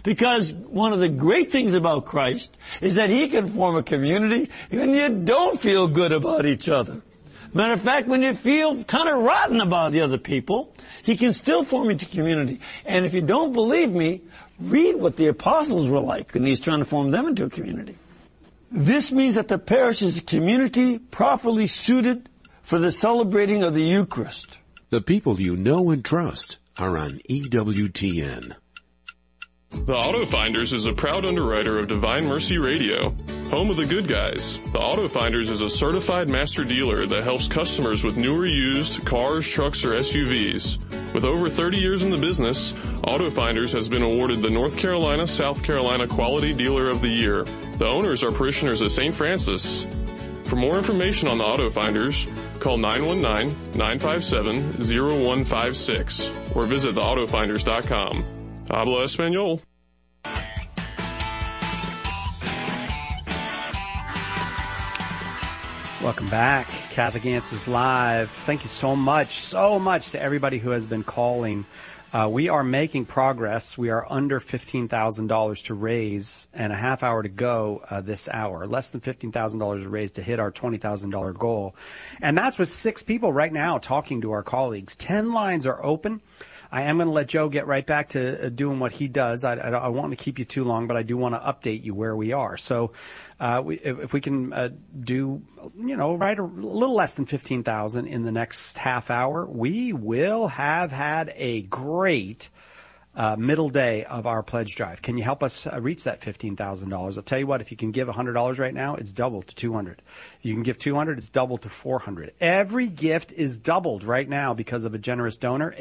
Because one of the great things about Christ is that he can form a community when you don't feel good about each other. Matter of fact, when you feel kind of rotten about the other people, he can still form into community. And if you don't believe me, read what the apostles were like when he's trying to form them into a community. This means that the parish is a community properly suited for the celebrating of the Eucharist. The people you know and trust are on EWTN. The Auto Finders is a proud underwriter of Divine Mercy Radio, home of the good guys. The Auto Finders is a certified master dealer that helps customers with new or used cars, trucks, or SUVs. With over 30 years in the business, Auto Finders has been awarded the North Carolina, South Carolina Quality Dealer of the Year. The owners are parishioners of St. Francis. For more information on the Auto Finders, call 919-957-0156 or visit theautofinders.com. Habla Espanol. Welcome back. Catholic Answers Live. Thank you so much to everybody who has been calling. We are making progress. We are under $15,000 to raise and a half hour to go this hour. Less than $15,000 to raise to hit our $20,000 goal. And that's with 6 people right now talking to our colleagues. 10 lines are open. I am going to let Joe get right back to doing what he does. I don't want to keep you too long, but I do want to update you where we are. So if we can do, right a little less than 15,000 in the next half hour, we will have had a great middle day of our pledge drive. Can you help us reach that $15,000? I'll tell you what, if you can give $100 right now, it's doubled to $200. If you can give $200, it's doubled to $400. Every gift is doubled right now because of a generous donor,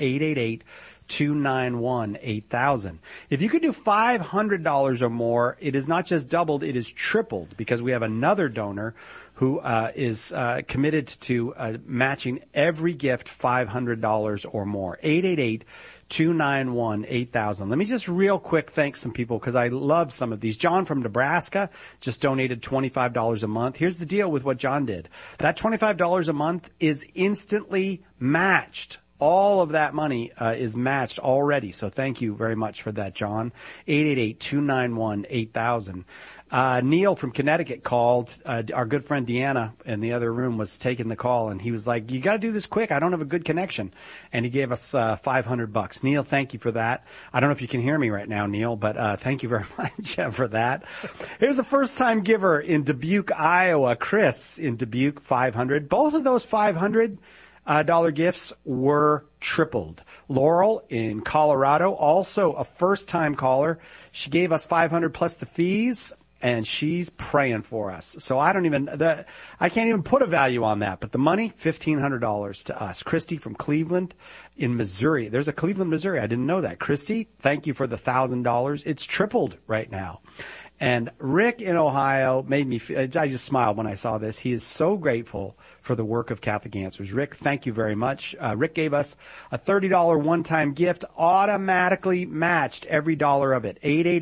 888-291-8000. If you could do $500 or more, it is not just doubled, it is tripled because we have another donor who is committed to matching every gift $500 or more. 888-291-8000. Let me just real quick thank some people because I love some of these. John from Nebraska just donated $25 a month. Here's the deal with what John did. That $25 a month is instantly matched. All of that money is matched already. So thank you very much for that, John. 888-291-8000. Neil from Connecticut called. Our good friend Deanna in the other room was taking the call, and he was like, you got to do this quick. I don't have a good connection. And he gave us $500. Neil, thank you for that. I don't know if you can hear me right now, Neil, but thank you very much for that. Here's a first-time giver in Dubuque, Iowa. Chris in Dubuque, $500. Both of those $500 gifts were tripled. Laurel in Colorado, also a first-time caller. She gave us $500 plus the fees, and she's praying for us. So I can't even put a value on that. But the money, $1,500 to us. Christy from Cleveland in Missouri. There's a Cleveland, Missouri. I didn't know that. Christy, thank you for the $1,000. It's tripled right now. And Rick in Ohio made me I just smiled when I saw this. He is so grateful for the work of Catholic Answers. Rick, thank you very much. Rick gave us a $30 one-time gift, automatically matched every dollar of it.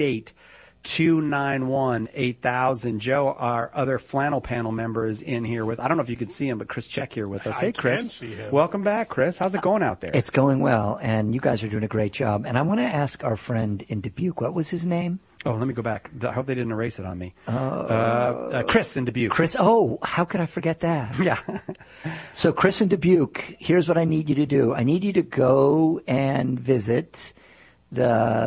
888-291-8000. Joe, our other flannel panel member, is in here with, I don't know if you can see him, but Chris Check here with us. Hey, Chris. I can see him. Welcome back, Chris. How's it going out there? It's going well, and you guys are doing a great job. And I want to ask our friend in Dubuque, what was his name? Oh, let me go back. I hope they didn't erase it on me. Chris in Dubuque. Chris, how could I forget that? Yeah. So Chris in Dubuque, here's what I need you to do. I need you to go and visit the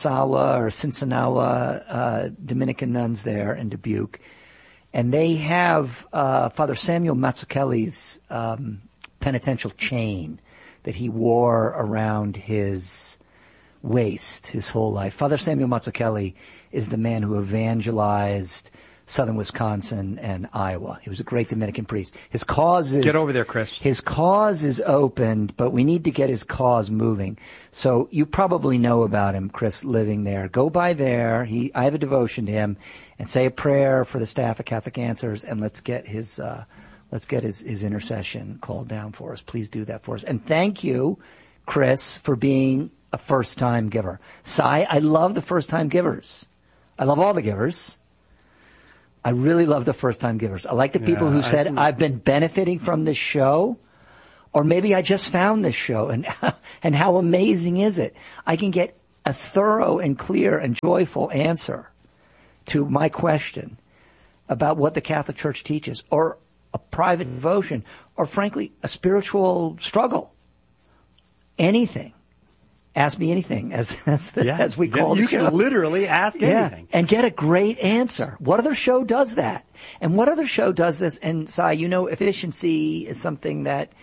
Sinsinawa Dominican nuns there in Dubuque. And they have Father Samuel Mazzucchelli's penitential chain that he wore around his waste his whole life. Father Samuel Mazzucchelli is the man who evangelized southern Wisconsin and Iowa. He was a great Dominican priest. His cause is... Get over there, Chris. His cause is opened, but we need to get his cause moving. So you probably know about him, Chris, living there. Go by there. I have a devotion to him, and say a prayer for the staff of Catholic Answers, and let's get his intercession called down for us. Please do that for us. And thank you, Chris, for being a first-time giver. Sai, I love the first-time givers. I love all the givers. I really love the first-time givers. I like the people who said, I've been benefiting from this show, or maybe I just found this show, and how amazing is it? I can get a thorough and clear and joyful answer to my question about what the Catholic Church teaches, or a private devotion, or frankly, a spiritual struggle, anything. Ask me anything, as we call it. You can literally ask anything. And get a great answer. What other show does that? And what other show does this? And Cy, efficiency is something that,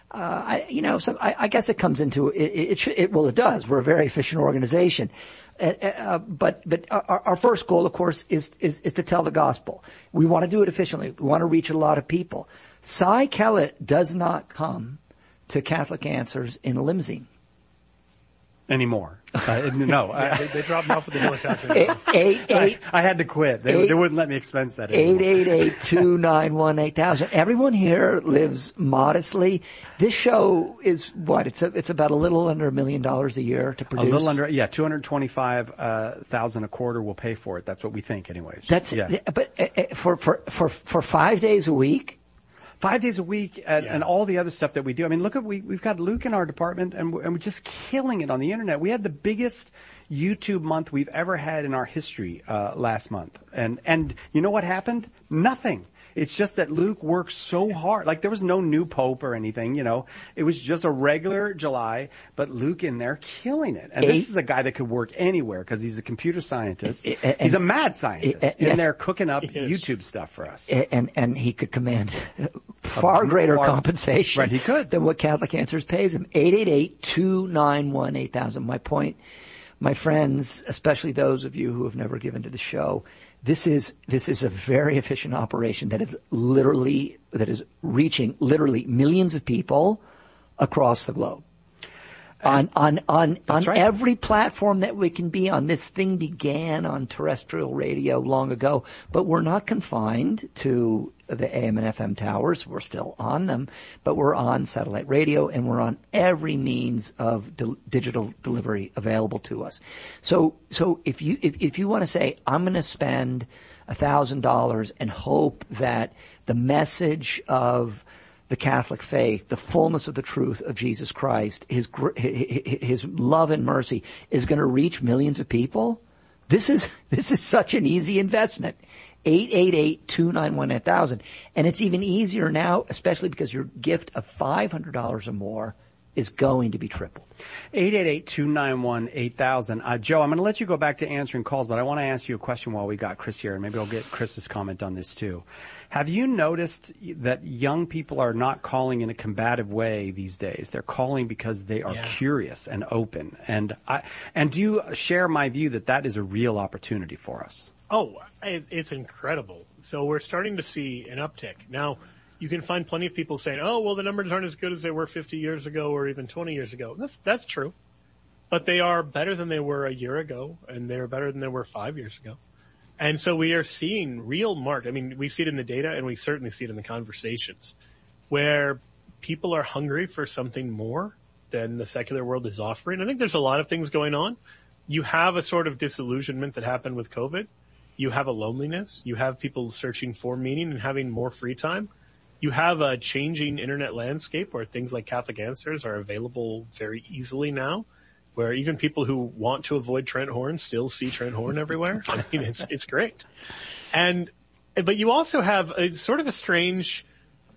I guess it comes into it. Well, it does. We're a very efficient organization. But our first goal, of course, is to tell the gospel. We want to do it efficiently. We want to reach a lot of people. Cy Kellett does not come to Catholic Answers in a limousine. Anymore. No. They dropped me off at the helicopter. I had to quit. They wouldn't let me expense that anymore. 888-291-8000. Everyone here lives modestly. This show is what? It's about a little under $1 million a year to produce. A little under, $225,000 a quarter will pay for it. That's what we think anyways. But for 5 days a week? 5 days a week and all the other stuff that we do. I mean, look at, we've got Luke in our department and we're just killing it on the internet. We had the biggest YouTube month we've ever had in our history, last month. And you know what happened? Nothing. It's just that Luke worked so hard. Like, there was no new pope or anything, It was just a regular July, but Luke in there killing it. And this is a guy that could work anywhere because he's a computer scientist. He's a mad scientist in there cooking up YouTube stuff for us. And he could command far greater compensation he could. than what Catholic Answers pays him. 888-291-8000. My point, my friends, especially those of you who have never given to the show, this is a very efficient operation that is reaching literally millions of people across the globe. On right. every platform that we can be on. This thing began on terrestrial radio long ago, but we're not confined to the AM and FM towers. We're still on them, but we're on satellite radio and we're on every means of digital delivery available to us. So if you want to say, I'm going to spend $1,000 and hope that the message of the Catholic faith, the fullness of the truth of Jesus Christ, his love and mercy is going to reach millions of people, this is such an easy investment. 888-291-8000. And it's even easier now, especially because your gift of $500 or more is going to be tripled. 888-291-8000. Joe, I'm going to let you go back to answering calls, but I want to ask you a question while we got Chris here, and maybe I'll get Chris's comment on this too. Have you noticed that young people are not calling in a combative way these days? They're calling because they are curious and open. And do you share my view that is a real opportunity for us? Oh, it's incredible. So we're starting to see an uptick. Now, you can find plenty of people saying, oh, well, the numbers aren't as good as they were 50 years ago or even 20 years ago. That's true. But they are better than they were a year ago, and they're better than they were 5 years ago. And so we are seeing real marked. I mean, we see it in the data, and we certainly see it in the conversations, where people are hungry for something more than the secular world is offering. I think there's a lot of things going on. You have a sort of disillusionment that happened with COVID. You have a loneliness. You have people searching for meaning and having more free time. You have a changing internet landscape where things like Catholic Answers are available very easily now, where even people who want to avoid Trent Horn still see Trent Horn everywhere. I mean, it's great. But you also have a sort of a strange,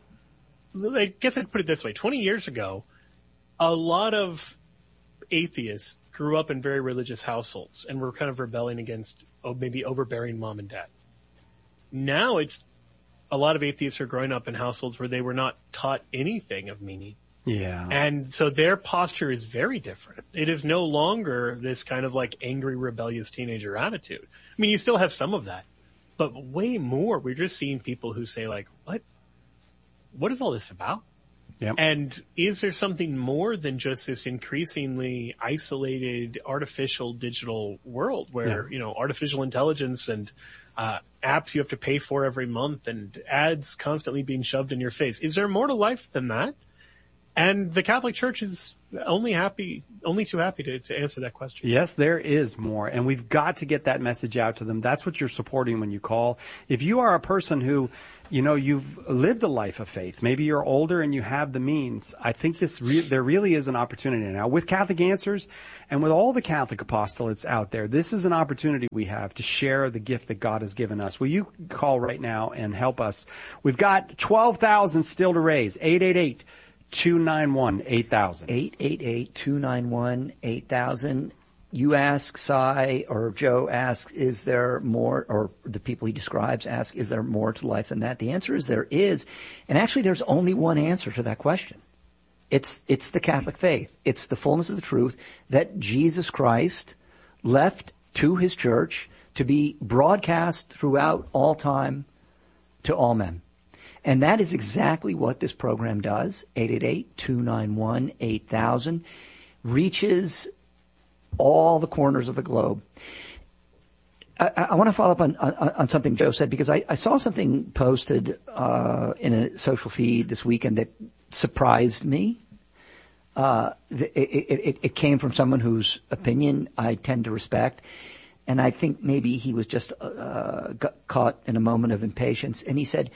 I guess I'd put it this way. 20 years ago, a lot of atheists grew up in very religious households and were kind of rebelling against maybe overbearing mom and dad. Now it's a lot of atheists are growing up in households where they were not taught anything of meaning. Yeah. And so their posture is very different. It is no longer this kind of like angry, rebellious teenager attitude. I mean, you still have some of that, but way more. We're just seeing people who say like, what is all this about? Yep. And is there something more than just this increasingly isolated artificial digital world where, artificial intelligence and apps you have to pay for every month and ads constantly being shoved in your face? Is there more to life than that? And the Catholic Church is only too happy to answer that question. Yes, there is more, and we've got to get that message out to them. That's what you're supporting when you call. If you are a person who, you've lived a life of faith, maybe you're older and you have the means, I think there really is an opportunity now. With Catholic Answers and with all the Catholic apostolates out there, this is an opportunity we have to share the gift that God has given us. Will you call right now and help us? We've got $12,000 still to raise. 888-291-8000. 888-291-8000. You ask, Cy, or Joe asks, is there more, or the people he describes ask, is there more to life than that? The answer is there is. And actually there's only one answer to that question. It's the Catholic faith. It's the fullness of the truth that Jesus Christ left to his church to be broadcast throughout all time to all men. And that is exactly what this program does. 888-291-8000 reaches all the corners of the globe. I want to follow up on something Joe said, because I saw something posted in a social feed this weekend that surprised me. It came from someone whose opinion I tend to respect, and I think maybe he was just got caught in a moment of impatience. And he said,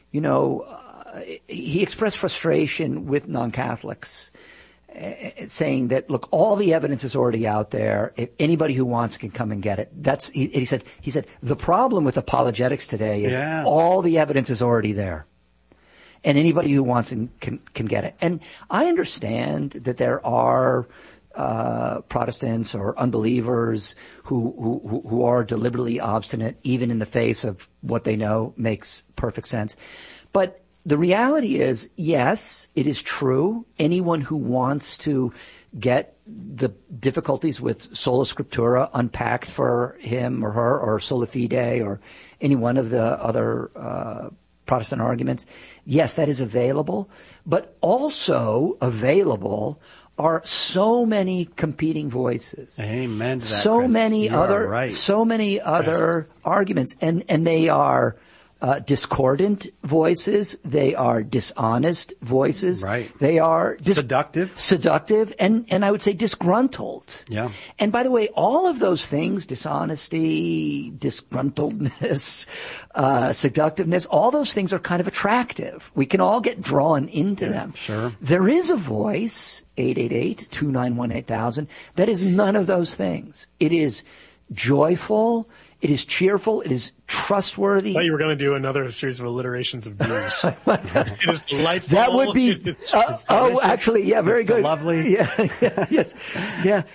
he expressed frustration with non-Catholics, saying that, look, all the evidence is already out there. If anybody who wants can come and get it. He said, the problem with apologetics today is all the evidence is already there. And anybody who wants can get it. And I understand that there are Protestants or unbelievers who are deliberately obstinate, even in the face of what they know makes perfect sense. But the reality is, yes, it is true. Anyone who wants to get the difficulties with sola scriptura unpacked for him or her, or sola fide, or any one of the other Protestant arguments, yes, that is available. But also available are so many competing voices. Amen to that, so Chris. many You other, are right. so many other arguments, and they are discordant voices. They are dishonest voices. Right. They are seductive, and I would say disgruntled. Yeah. And by the way, all of those things, dishonesty, disgruntledness, seductiveness, all those things are kind of attractive. We can all get drawn into them. Sure. There is a voice, 888-291-8000, that is none of those things. It is joyful. It is cheerful. It is trustworthy. I thought you were going to do another series of alliterations of D's. It is delightful. That would be. Actually, yeah, very good. Lovely. Yeah, yes, yeah.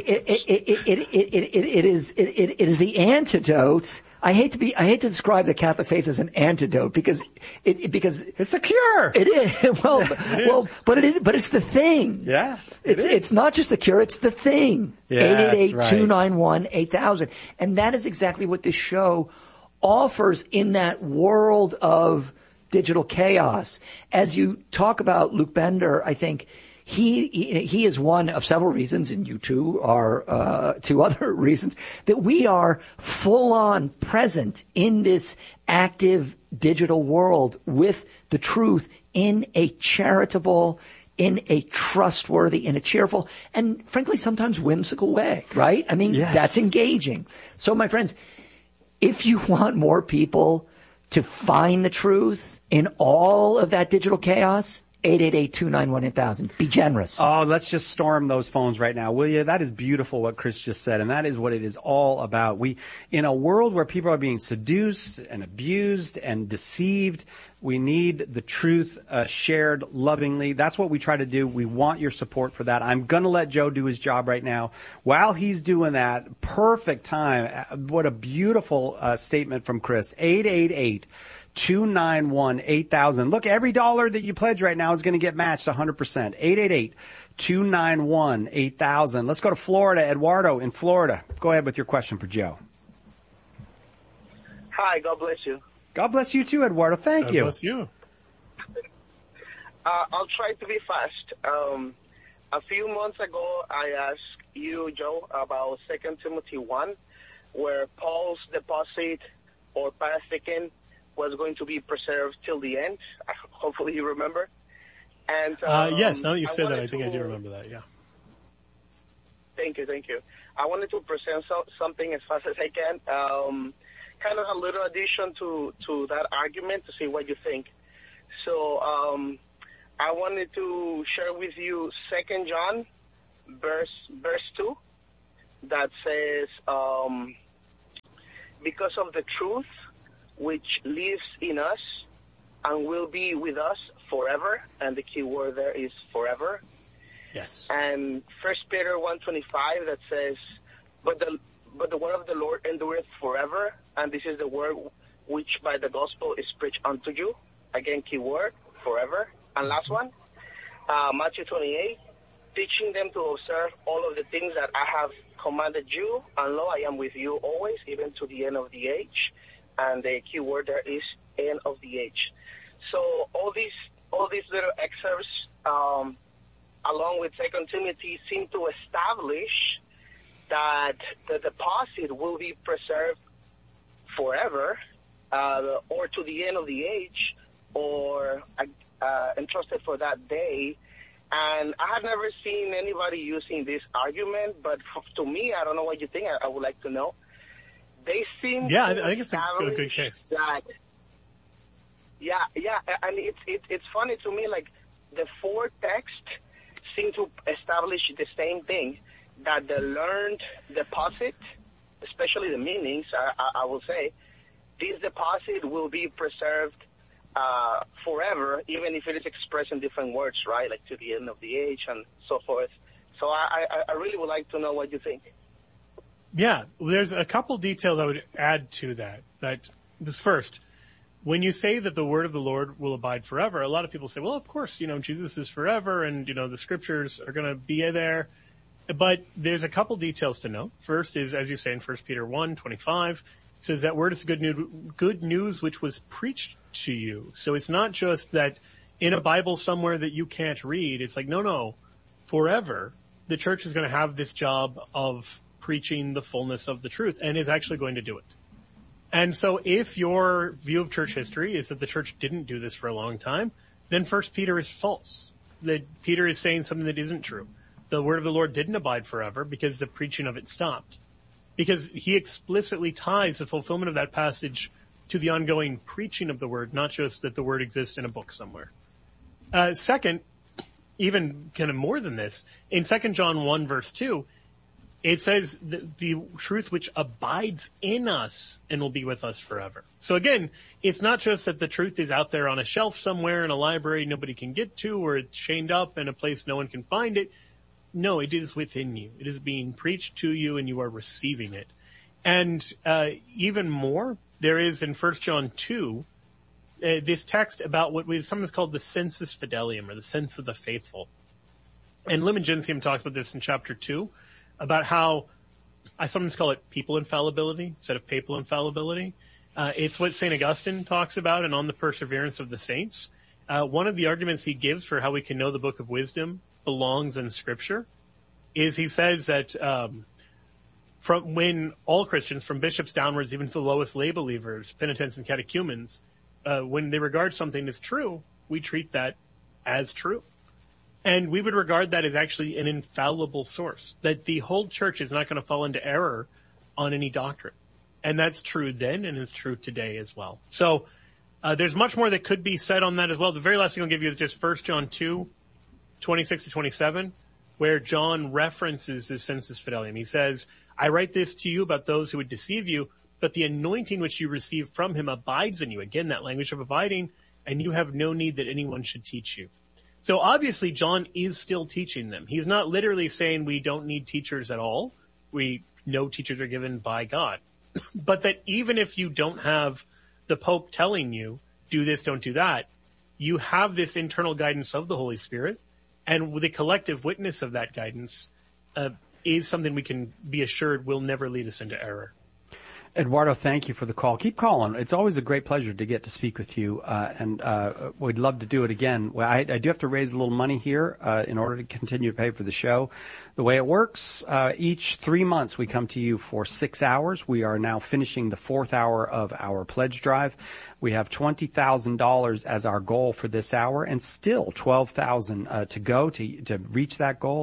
It is the antidote. I hate to describe the Catholic faith as an antidote because it's a cure. It is. Well, but it's the thing. Yeah. It's not just the cure, it's the thing. Yeah, 888-291-8000. And that is exactly what this show offers in that world of digital chaos. As you talk about Luke Bender, I think he is one of several reasons, and you two are two other reasons, that we are full on present in this active digital world with the truth in a charitable, in a trustworthy, in a cheerful, and frankly sometimes whimsical way, right? I mean, yes. That's engaging. So my friends, if you want more people to find the truth in all of that digital chaos, 888-291-8000. Be generous. Oh, let's just storm those phones right now, will you? That is beautiful what Chris just said, and that is what it is all about. In a world where people are being seduced and abused and deceived, we need the truth shared lovingly. That's what we try to do. We want your support for that. I'm going to let Joe do his job right now. While he's doing that, perfect time. What a beautiful statement from Chris. 888-291-8000. Look, every dollar that you pledge right now is going to get matched 100%. 888-291-8000. Let's go to Florida. Eduardo in Florida. Go ahead with your question for Joe. Hi, God bless you. God bless you too, Eduardo. Thank you. God bless you. I'll try to be fast. A few months ago, I asked you, Joe, about 2 Timothy 1, where Paul's deposit or parasikin was going to be preserved till the end. Hopefully you remember. And yes, now that you said that, I think I do remember that, yeah. Thank you. I wanted to present something as fast as I can. Kind of a little addition to that argument to see what you think. So I wanted to share with you 2 John, verse 2, that says, because of the truth which lives in us and will be with us forever, and the key word there is forever. Yes. And 1 Peter 1:25 that says, but the word of the Lord endureth forever, and this is the word which by the gospel is preached unto you. Again, key word, forever. And last one, Matthew 28, teaching them to observe all of the things that I have commanded you, and lo, I am with you always, even to the end of the age. And the key word there is end of the age. So all these little excerpts, along with 2 Timothy, seem to establish that the deposit will be preserved forever, or to the end of the age, or entrusted for that day. And I have never seen anybody using this argument, but to me, I don't know what you think. I would like to know. They seem I think it's a good case. That, and it's funny to me, like the four texts seem to establish the same thing, that the learned deposit, especially the meanings, I will say, this deposit will be preserved forever, even if it is expressed in different words, right? Like to the end of the age and so forth. So I really would like to know what you think. Yeah, there's a couple details I would add to that. That first, when you say that the word of the Lord will abide forever, a lot of people say, well, of course, Jesus is forever and, the scriptures are going to be there. But there's a couple details to know. First is, as you say in 1 Peter 1:25, it says that word is good news which was preached to you. So it's not just that in a Bible somewhere that you can't read. It's like, no, forever the church is going to have this job of preaching the fullness of the truth and is actually going to do it. And so if your view of church history is that the church didn't do this for a long time, then 1 Peter is false. That Peter is saying something that isn't true. The word of the Lord didn't abide forever because the preaching of it stopped. Because he explicitly ties the fulfillment of that passage to the ongoing preaching of the word, not just that the word exists in a book somewhere. Second, even kind of more than this, in 2 John 1 verse 2, it says the truth which abides in us and will be with us forever. So again, it's not just that the truth is out there on a shelf somewhere in a library nobody can get to, or it's chained up in a place no one can find it. No, it is within you. It is being preached to you and you are receiving it. And even more, there is in 1 John 2, this text about what is sometimes called the sensus fidelium, or the sense of the faithful. And Limon Gentium talks about this in chapter 2, about how I sometimes call it people infallibility instead of papal infallibility. It's what St. Augustine talks about and on the perseverance of the saints. One of the arguments he gives for how we can know the book of wisdom belongs in Scripture is he says that from when all Christians, from bishops downwards, even to the lowest lay believers, penitents and catechumens, when they regard something as true, we treat that as true. And we would regard that as actually an infallible source, that the whole church is not going to fall into error on any doctrine. And that's true then, and it's true today as well. So there's much more that could be said on that as well. The very last thing I'll give you is just 1 John 2, 26 to 27, where John references the sensus fidelium. He says, I write this to you about those who would deceive you, but the anointing which you receive from him abides in you. Again, that language of abiding, and you have no need that anyone should teach you. So obviously John is still teaching them. He's not literally saying we don't need teachers at all. We know teachers are given by God. But that even if you don't have the Pope telling you, do this, don't do that, you have this internal guidance of the Holy Spirit, and the collective witness of that guidance is something we can be assured will never lead us into error. Eduardo, thank you for the call. Keep calling. It's always a great pleasure to get to speak with you, and we'd love to do it again. Well, I do have to raise a little money here in order to continue to pay for the show. The way it works, each 3 months we come to you for 6 hours. We are now finishing the 4th hour of our pledge drive. We have $20,000 as our goal for this hour, and still $12,000 to go to reach that goal.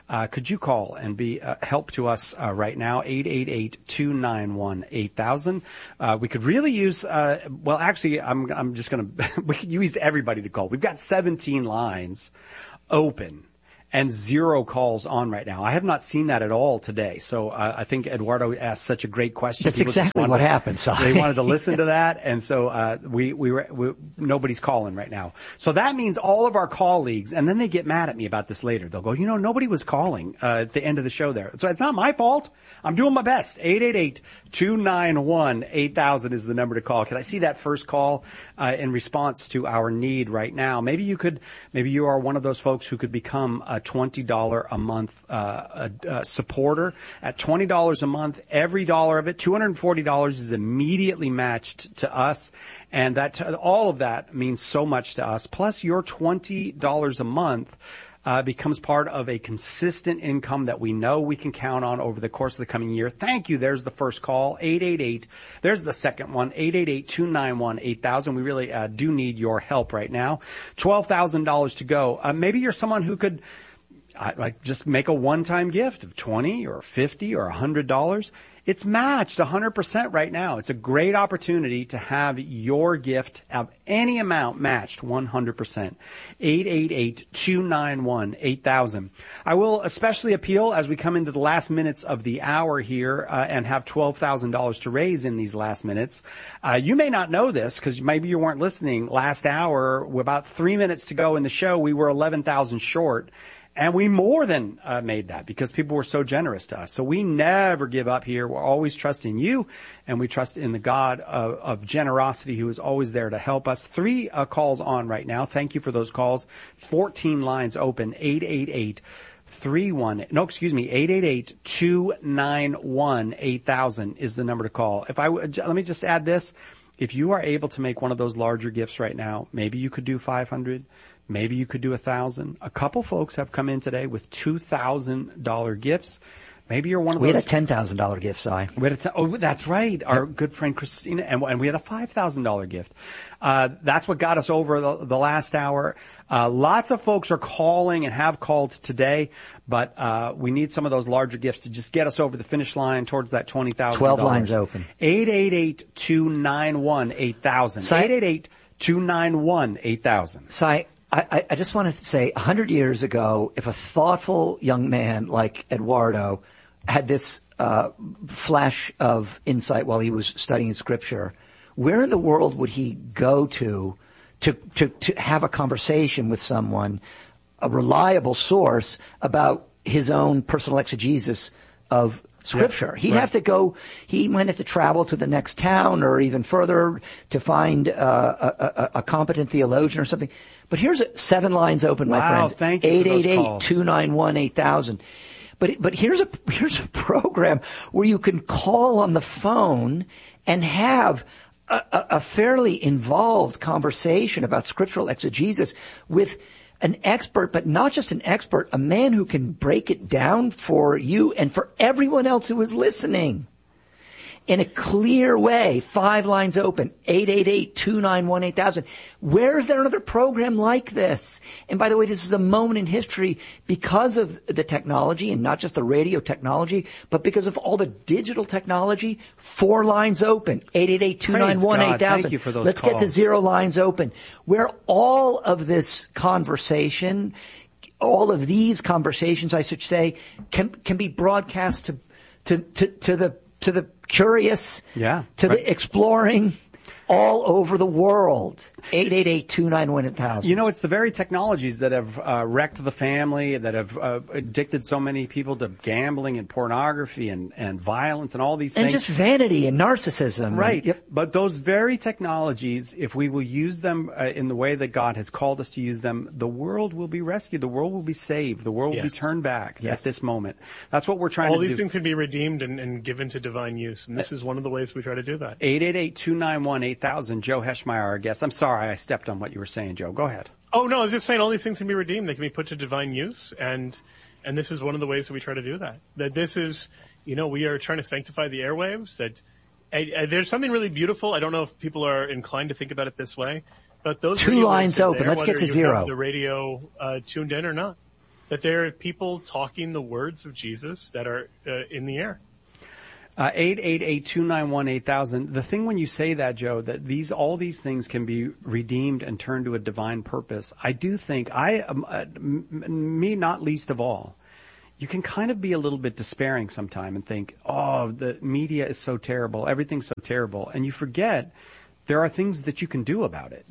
could you call and be help to us right now? 888-291-8000. We could really use, well, actually, I'm just going to, we could use everybody to call. We've got 17 lines open and 0 calls on right now. I have not seen that at all today. So I think Eduardo asked such a great question. That's exactly what happened. So they wanted to listen to that, and so we nobody's calling right now. So that means all of our colleagues, and then they get mad at me about this later. They'll go, nobody was calling at the end of the show there. So it's not my fault. I'm doing my best. 888-291-8000 is the number to call. Can I see that first call in response to our need right now? Maybe you are one of those folks who could become a $20 a month supporter. At $20 a month, every dollar of it, $240 is immediately matched to us, and that all of that means so much to us. Plus, your $20 a month becomes part of a consistent income that we know we can count on over the course of the coming year. Thank you. There's the first call, 888. There's the second one, 888-291-8000. We really do need your help right now. $12,000 to go. Maybe you're someone who could just make a one-time gift of $20 or $50 or $100. It's matched 100% right now. It's a great opportunity to have your gift of any amount matched 100%. 888-291-8000. I will especially appeal as we come into the last minutes of the hour here and have $12,000 to raise in these last minutes. You may not know this because maybe you weren't listening. Last hour, about 3 minutes to go in the show, we were 11,000 short. And we more than made that because people were so generous to us. So we never give up here. We're always trusting you, and we trust in the God of generosity who is always there to help us. 3 calls on right now. Thank you for those calls. 14 lines open. 888-291-8000 is the number to call. Let me just add this. If you are able to make one of those larger gifts right now, maybe you could do 500. Maybe you could do 1,000. A couple folks have come in today with $2,000 gifts. Maybe you're one of those. We had a $10,000 gift, Si. That's right. Our good friend Christina, and we had a $5,000 gift. That's what got us over the last hour. Lots of folks are calling and have called today, but we need some of those larger gifts to just get us over the finish line towards that $20,000. 12 lines open. 888-291-8000. 888-291-8000. Si, I just want to say 100 years ago, if a thoughtful young man like Eduardo had this flash of insight while he was studying Scripture, where in the world would he go to have a conversation with someone, a reliable source, about his own personal exegesis of Scripture? He'd have to go, he might have to travel to the next town or even further to find a competent theologian or something. But here's 7 lines open, my friends. Thank you for those calls. 888-291-8000. But here's a program where you can call on the phone and have a fairly involved conversation about scriptural exegesis with an expert, but not just an expert, a man who can break it down for you and for everyone else who is listening in a clear way. 5 lines open, 888-291-8000. Where is there another program like this? And by the way, this is a moment in history because of the technology, and not just the radio technology, but because of all the digital technology. 4 lines open, 888-291-8000. Thank you for those Let's calls. get to 0 lines open, where all of this conversation, all of these conversations, I should say, can be broadcast to the curious, to the exploring, all over the world. 888-291-8000. It's the very technologies that have wrecked the family, that have addicted so many people to gambling and pornography and violence and all these things. And just vanity and narcissism. Right. But those very technologies, if we will use them in the way that God has called us to use them, the world will be rescued. The world will be saved. The world will be turned back at this moment. That's what we're trying to do. All these things can be redeemed and given to divine use. And this is one of the ways we try to do that. 888-291-8000. Joe Heschmeyer, our guest. I'm sorry I stepped on what you were saying, Joe. Go ahead. Oh, no, I was just saying all these things can be redeemed. They can be put to divine use. And this is one of the ways that we try to do that. That this is, we are trying to sanctify the airwaves. That there's something really beautiful. I don't know if people are inclined to think about it this way, but those 2 lines open. Let's get to 0. The radio tuned in or not. that there are people talking the words of Jesus that are in the air. 888-291-8000. The thing when you say that, Joe, that all these things can be redeemed and turned to a divine purpose, I do think me not least of all, you can kind of be a little bit despairing sometime and think, oh, the media is so terrible, everything's so terrible, and you forget there are things that you can do about it.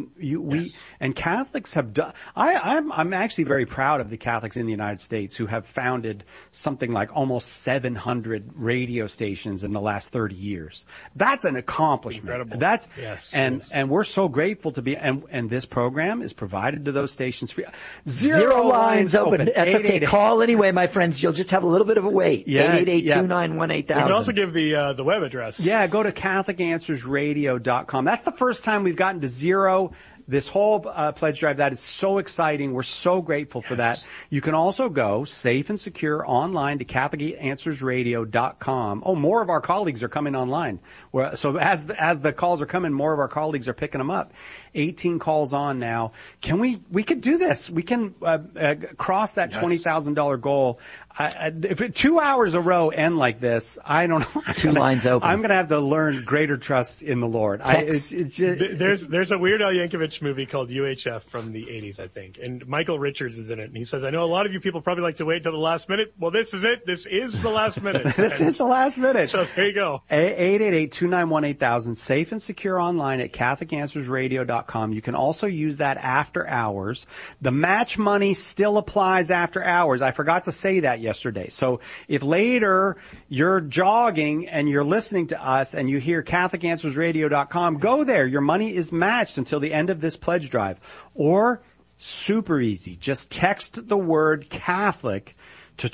And Catholics have done. I'm actually very proud of the Catholics in the United States who have founded something like almost 700 radio stations in the last 30 years. That's an accomplishment. Incredible. And we're so grateful to be. And this program is provided to those stations free. Zero lines open. That's okay. Call anyway, my friends. You'll just have a little bit of a wait. 888-291-8000. You can also give the web address. Yeah, go to CatholicAnswersRadio.com. That's the first time we've gotten to zero. This whole pledge drive, that is so exciting. We're so grateful for that. You can also go safe and secure online to CatholicAnswersRadio.com. Oh, more of our colleagues are coming online. So as the calls are coming, more of our colleagues are picking them up. 18 calls on now. We could do this. We can cross that $20,000 goal. If 2 hours a row end like this, I don't know. Two lines open. I'm going to have to learn greater trust in the Lord. There's a Weird Al Yankovic movie called UHF from the 80s, I think, and Michael Richards is in it, and he says, I know a lot of you people probably like to wait till the last minute. Well, this is it. This is the last minute. This is the last minute. So there you go. 888-291-8000, safe and secure online at CatholicAnswersRadio.com. You can also use that after hours. The match money still applies after hours. I forgot to say that yesterday. So if later you're jogging and you're listening to us and you hear CatholicAnswersRadio.com, go there. Your money is matched until the end of this pledge drive. Or, super easy, just text the word Catholic to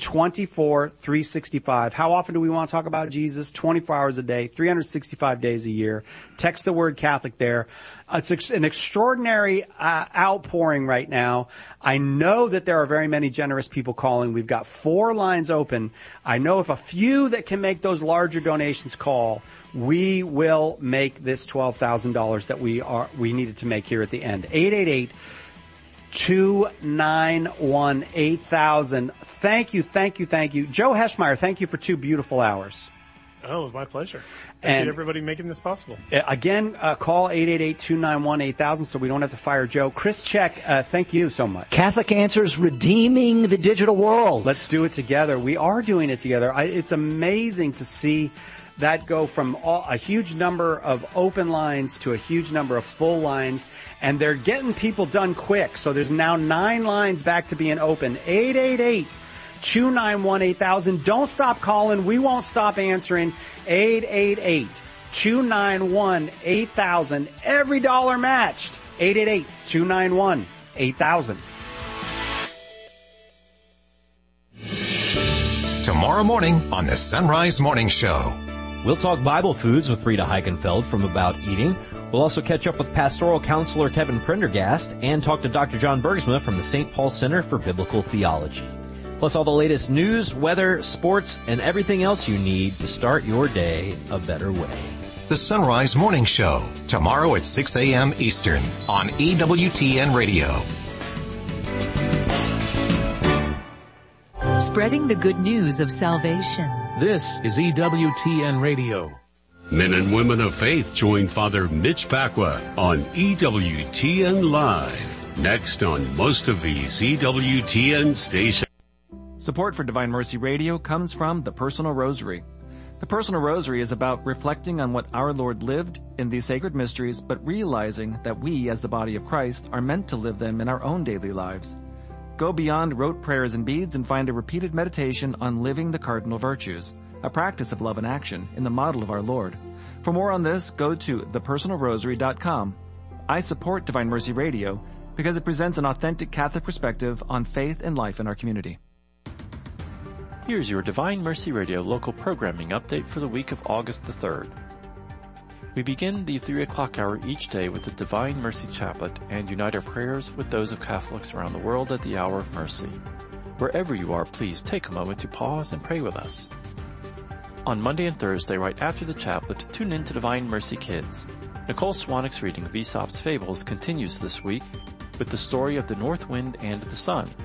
24365. How often do we want to talk about Jesus? 24 hours a day, 365 days a year. Text the word Catholic there. It's an extraordinary outpouring right now. I know that there are very many generous people calling. We've got 4 lines open. I know if a few that can make those larger donations call, we will make this $12,000 that we needed to make here at the end. 888-291-8000. Thank you. Joe Heschmeyer, thank you for 2 beautiful hours. Oh, it was my pleasure. Thank you to everybody making this possible. Again, call 888-291-8000 so we don't have to fire Joe. Chris Check, thank you so much. Catholic Answers, redeeming the digital world. Let's do it together. We are doing it together. It's amazing to see that go from a huge number of open lines to a huge number of full lines, and they're getting people done quick. So there's now 9 lines back to being open. 888-291-8000. Don't stop calling. We won't stop answering. 888-291-8000. Every dollar matched. 888-291-8000. Tomorrow morning on the Sunrise Morning Show. We'll talk Bible foods with Rita Heikenfeld from About Eating. We'll also catch up with pastoral counselor Kevin Prendergast and talk to Dr. John Bergsma from the St. Paul Center for Biblical Theology. Plus all the latest news, weather, sports, and everything else you need to start your day a better way. The Sunrise Morning Show, tomorrow at 6 a.m. Eastern on EWTN Radio. Spreading the good news of salvation. This is EWTN Radio. Men and women of faith join Father Mitch Pacwa on EWTN Live. Next on most of these EWTN stations. Support for Divine Mercy Radio comes from the Personal Rosary. The Personal Rosary is about reflecting on what our Lord lived in these sacred mysteries, but realizing that we, as the body of Christ, are meant to live them in our own daily lives. Go beyond rote prayers and beads and find a repeated meditation on living the cardinal virtues, a practice of love and action in the model of our Lord. For more on this, go to thepersonalrosary.com. I support Divine Mercy Radio because it presents an authentic Catholic perspective on faith and life in our community. Here's your Divine Mercy Radio local programming update for the week of August the 3rd. We begin the 3 o'clock hour each day with the Divine Mercy Chaplet and unite our prayers with those of Catholics around the world at the Hour of Mercy. Wherever you are, please take a moment to pause and pray with us. On Monday and Thursday, right after the chaplet, tune in to Divine Mercy Kids. Nicole Swanwick's reading of Aesop's Fables continues this week with the story of the North Wind and the Sun.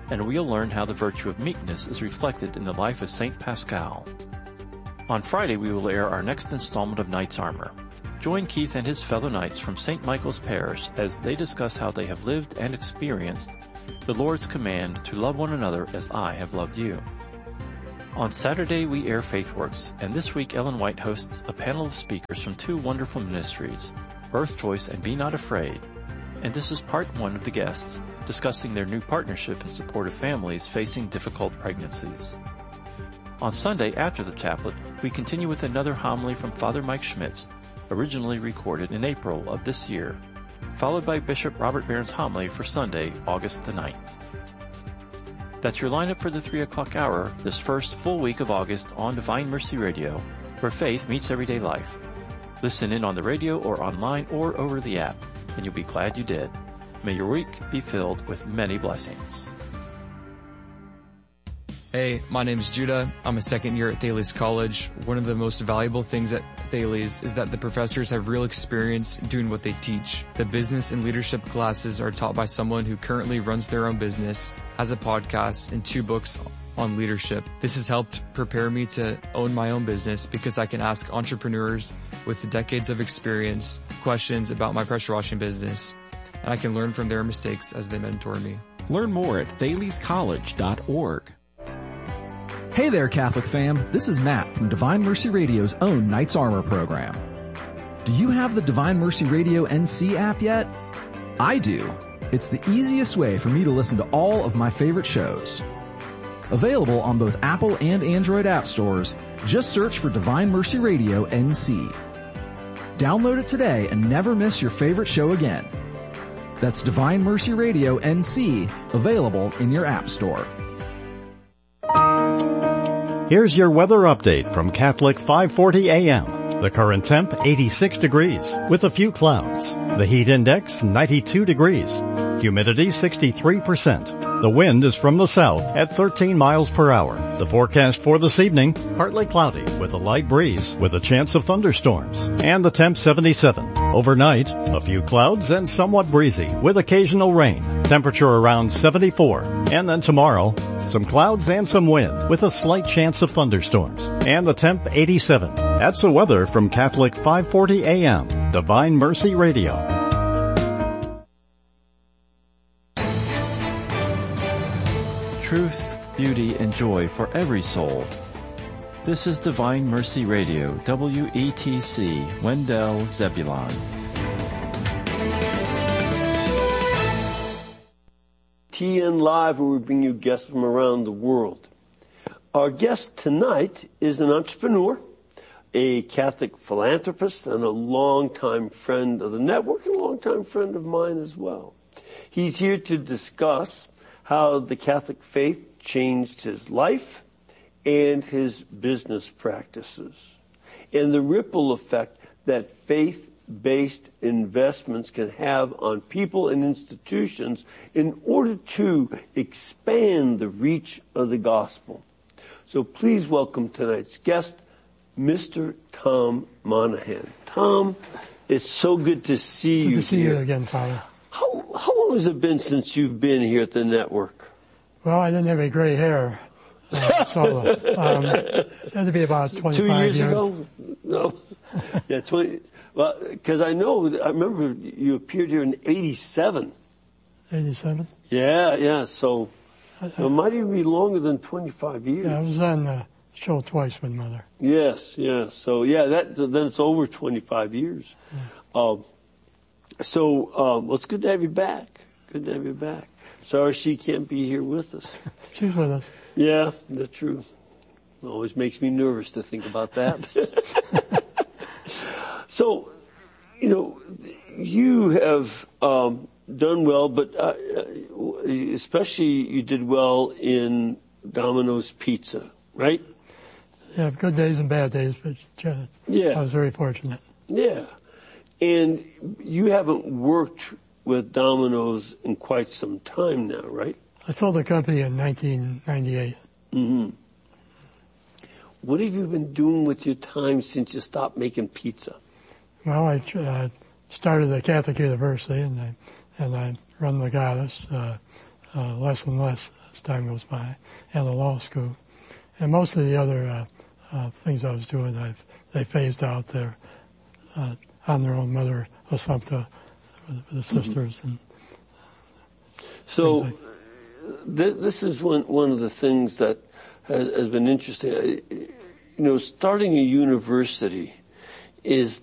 and we'll learn how the virtue of meekness is reflected in the life of St. Pascal. On Friday, we will air our next installment of Knight's Armor. Join Keith and his fellow knights from St. Michael's Parish as they discuss how they have lived and experienced the Lord's command to love one another as I have loved you. On Saturday, we air FaithWorks, and this week Ellen White hosts a panel of speakers from two wonderful ministries, Birth Choice and Be Not Afraid. And this is part one of the guests discussing their new partnership in support of families facing difficult pregnancies. On Sunday, after the chaplet, we continue with another homily from Father Mike Schmitz, originally recorded in April of this year, followed by Bishop Robert Barron's homily for Sunday, August the 9th. That's your lineup for the 3 o'clock hour this first full week of August on Divine Mercy Radio, where faith meets everyday life. Listen in on the radio or online or over the app, and you'll be glad you did. May your week be filled with many blessings. Hey, my name is Judah. I'm a second year at Thales College. One of the most valuable things at Thales is that the professors have real experience doing what they teach. The business and leadership classes are taught by someone who currently runs their own business, has a podcast, and 2 books on leadership. This has helped prepare me to own my own business because I can ask entrepreneurs with decades of experience questions about my pressure washing business, and I can learn from their mistakes as they mentor me. Learn more at thalescollege.org. Hey there, Catholic fam. This is Matt from Divine Mercy Radio's own Knight's Armor program. Do you have the Divine Mercy Radio NC app yet? I do. It's the easiest way for me to listen to all of my favorite shows. Available on both Apple and Android app stores, just search for Divine Mercy Radio NC. Download it today and never miss your favorite show again. That's Divine Mercy Radio NC, available in your app store. Here's your weather update from Catholic 540 AM. The current temp, 86 degrees, with a few clouds. The heat index, 92 degrees. Humidity, 63%. The wind is from the south at 13 miles per hour. The forecast for this evening, partly cloudy with a light breeze with a chance of thunderstorms. And the temp, 77. Overnight, a few clouds and somewhat breezy with occasional rain. Temperature around 74. And then tomorrow, some clouds and some wind with a slight chance of thunderstorms. And the temp, 87. That's the weather from Catholic 540 AM, Divine Mercy Radio. Truth, beauty, and joy for every soul. This is Divine Mercy Radio, WETC, Wendell, Zebulon. TN Live, where we bring you guests from around the world. Our guest tonight is an entrepreneur, a Catholic philanthropist, and a longtime friend of the network, and a longtime friend of mine as well. He's here to discuss how the Catholic faith changed his life and his business practices, and the ripple effect that faith-based investments can have on people and institutions in order to expand the reach of the gospel. So please welcome tonight's guest, Mr. Tom Monahan. Tom, it's so good to see you. Good to see you again, Father. How long has it been since you've been here at the network? Well, I didn't have any gray hair. It had to be about 25 2 years ago? No. Yeah, 20. Well, because I remember you appeared here in 87. 87? Yeah. So it might even be longer than 25 years. Yeah, I was on the show twice with Mother. Yes. So then it's over 25 years. Yeah. Well, it's good to have you back. Sorry she can't be here with us. She's with us. Yeah, that's true. It always makes me nervous to think about that. So, you have done well, but especially you did well in Domino's Pizza, right? Yeah, good days and bad days, but I was very fortunate. Yeah. And you haven't worked with Domino's in quite some time now, right? I sold the company in 1998. Mm-hmm. What have you been doing with your time since you stopped making pizza? Well, I started at Catholic University, and I run the goddess less and less as time goes by, and the law school. And most of the other things I was doing, they phased out there on their own. Mother Assumpta, the sisters, and so this is one of the things that has been interesting. Starting a university is